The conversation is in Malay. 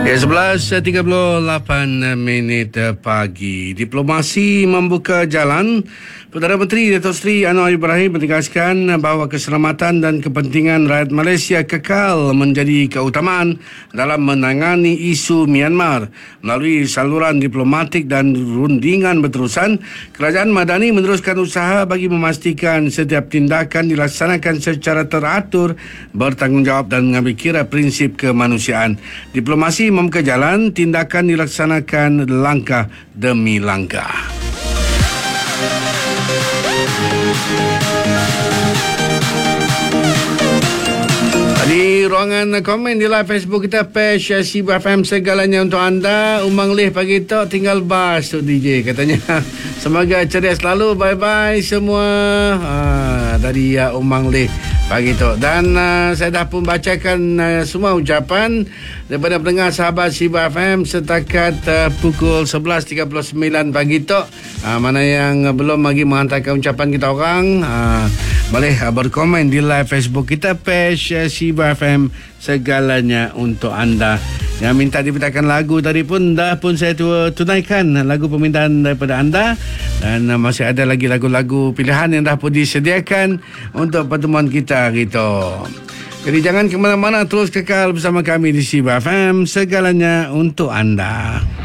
Ya, 11.38 pagi. Diplomasi membuka jalan. Perdana Menteri Datuk Seri Anwar Ibrahim menegaskan bahawa keselamatan dan kepentingan rakyat Malaysia kekal menjadi keutamaan dalam menangani isu Myanmar. Melalui saluran diplomatik dan rundingan berterusan, Kerajaan Madani meneruskan usaha bagi memastikan setiap tindakan dilaksanakan secara teratur, bertanggungjawab dan mengambil kira prinsip kemanusiaan. Diplomasi membuka jalan, tindakan dilaksanakan langkah demi langkah. Di ruangan komen di live Facebook kita, page Sibu FM segalanya untuk anda. Umang Leh pagi tu tinggal bas tu DJ katanya. Semoga ceria selalu. Bye-bye semua. Dari Umang Leh pagi tu. Dan saya dah pun bacakan semua ucapan daripada pendengar sahabat Sibu FM setakat pukul 11.39 pagi tu. Mana yang belum lagi menghantarkan ucapan kita orang, boleh berkomen di live Facebook kita, page Sibu FM segalanya untuk anda. Yang minta diputakan lagu tadi pun dah pun saya tunaikan lagu permintaan daripada anda, dan masih ada lagi lagu-lagu pilihan yang dah pun disediakan untuk pertemuan kita gitu. Jadi jangan ke mana-mana, terus kekal bersama kami di Sibu FM segalanya untuk anda.